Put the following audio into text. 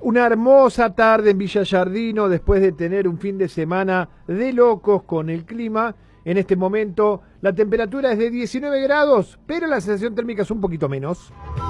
Una hermosa tarde en Villa Giardino después de tener un fin de semana de locos con el clima. En este momento la temperatura es de 19 grados, pero la sensación térmica es un poquito menos.